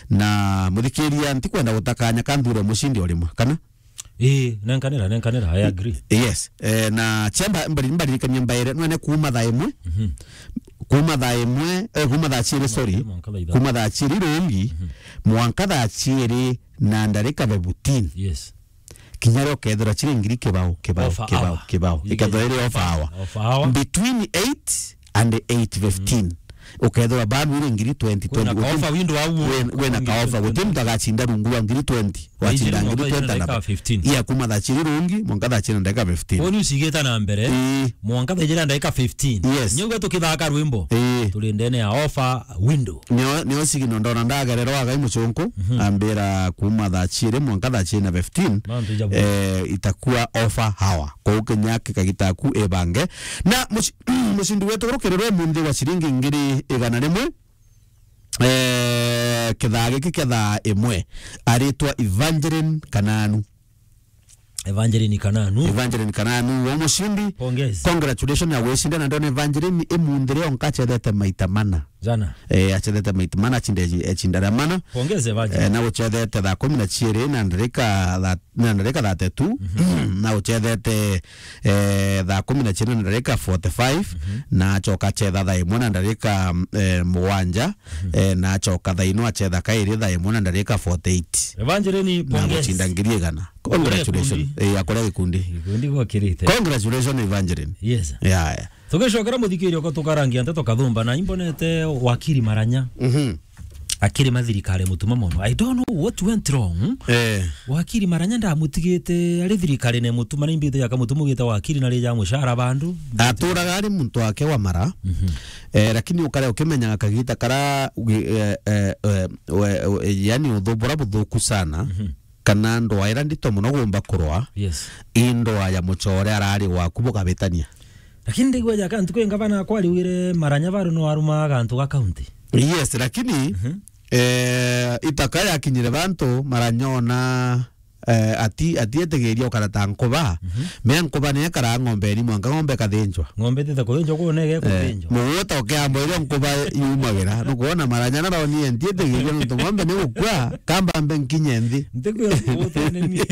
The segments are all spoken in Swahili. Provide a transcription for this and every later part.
na muthikiria ntikwenda gutakanya kandure mushindi olimwe kana nenkanira I agree. Yes, na chamba mbali kanya mbaire none kuma tha imwe kuma tha imwe kuma tha chiri sorry kuma tha chiri rungi mwanka tha chiri na ndarika 15. Yes. Kinyaro kedra chiri ngiri kibao ikadhore off hour between 8 and 8:15. Ukethwa bado ile ngiri 2020 kwa window au wena ka offer gutimta gachinda rungu wa ngiri 20 wachinda ngiri 20 na 15 iya kuma tha chiri rungi mwanka tha chiri ndeka 15 oni usigeta na mbere mwanka tha chiri ndeka 15 nyuga tukithaka rwimbo tulindene ya offer window nyo sigino ndona ndagerero aga imuchonko ambira kuma tha chiri mwanka tha chiri na 15 itakuwa offer hour kwa ukanyake kagitaku ebange na mushindi wetu rokerero mundi wa shiringi ngiri igana rimwe kithage kiketha imwe aritwa Evangeline Kananu wa mushindi. Congratulations ya weshinda na ndone Evangeline imundire onkachethete maita mana jana achethete maita mana chindara mana. Pongeze Evangeline na uchethete tha 12 na ndarika tha 3 na uchethete tha 12 na ndarika 45 na choka chetha tha 1 na ndarika 7 na choka tha 1 achetha kairi tha 1 na ndarika 48. Evangeline pongeze chinda ngiri igana. Congratulations akora gikundi kwa kirite. Congratulations Evangeline. Yes. Yeah. Tugishokera muthikirio ko tukarangia nteto kathumba na imbonete wakiri maranya akiri mathirikare mutuma mono. I don't know what went wrong. Wakiri maranya ndamutigite ari thirikare ne mutuma na imbite yakamutumugite wakiri na rija mushara bandu aturaga ari muntu wake wa mara lakini ukare ukimenya akagita kara yani udhobora budhuku sana kana ndo aira ndito muno gumba kurwa. Yes. Indo ya muchore arari wakubuka betania lakini ndigwa jaka ntuko ngabana kwali wire maranya baru no aruma gantu ga county. Yes, lakini itakaya kinyire bantu maranyona ati etegeria ukarata nkoba me nkoba ne kara ngombe ni mwanga ngombe kathenjwa ngombe tete kuthenjwa ko nege kuthenjwa muota okeambo ile nkoba yumagera no kuona maranya na raoni etegeria no ngombe ne ukwa kamba mbe nkinyendi ndikuyo utene ni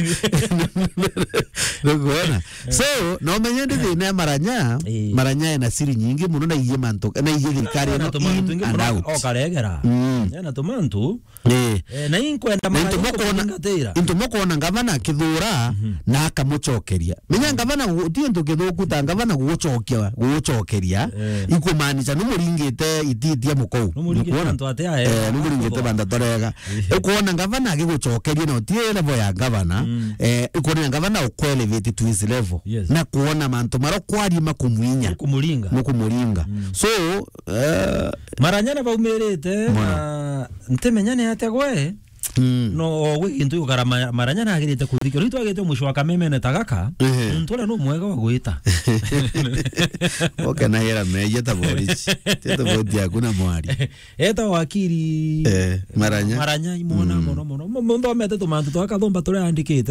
no kuona so no menyende de maranya ina siri nyingi muno na iye manto na iye thirikari no in and out okaregera na tomantu na inkwenda maranya intumoko ngavana kithura na akamuchokeria menya ngavana utiento kithuku ta ngavana guchokeria ikumanisha numuringite ititia mukou numuringite antu atia numuringite banda torega ukuona ngavana agiguchokeria no tiele boya ngavana ikuona ngavana ukwelevate to his level na kuona mantu maro kwari makumuinya mukumuringa so maranyana baumerete ntemenyane atia gwe no wegintu yukara maranya na agirite kuthikira ritu agite mushwa kamemene tagaka ntula no mwega wa gwita okay na hera meje taborichi teto bodia kuna mwari eta wakiri maranya imona mono ndo mete tumantu twakathomba tore andikite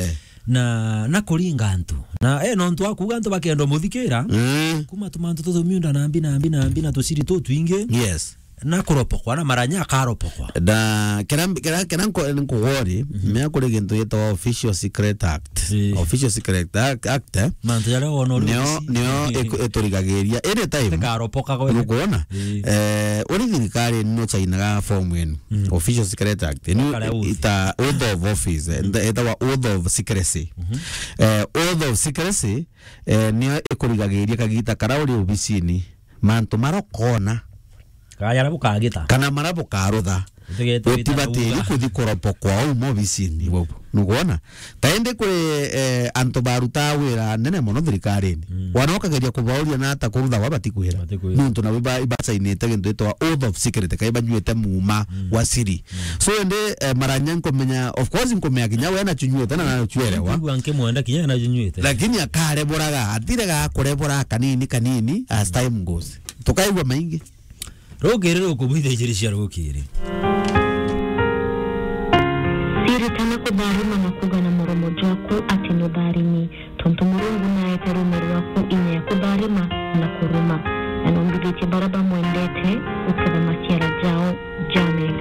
na kuringa antu na no ntu akuga antu bakendo muthikira kuma tumantu tuthumunda na ambi na tusiri tu twinge. Yes. Na kuropokwa na maranya akaropokwa da kenan ko wori me akore gento yeto Official Secret Act. Official Secret Act mantu yale ono nyo etorigageria ere time karopoka go nukuona ori thirikari no China ga form enu Official Secret Act ita oath of office eta wa oath of secrecy oath of secrecy nyo ekorigageria kagita karauri obisini mantu marokona kaya bukagita kana marabo karutha utibatiri kuthikoropo kwa umo bisini bobo nukuona taende kwe anto baruta wira nene mono thirikari wanokageria kubauria na ata kurutha wabatikwira nuntu na ibasa inete gento etwa oath of secret kai banyuete muma wa siri so ende maranya nkomenya of course nkomenya kinya we na chunyuete na chuerewa wanke mwenda kinya na chunyuete lakini akare boraga atirega kurebora kanini as time goes tukaigwa maingi rogere rokubithe chirisha rokire siri tana kubarima makuga na moromo jako atino barini tonto murungu na etero merwaku ine kubarima na kuruma anombigite baraba mwendete ukaba matiara jao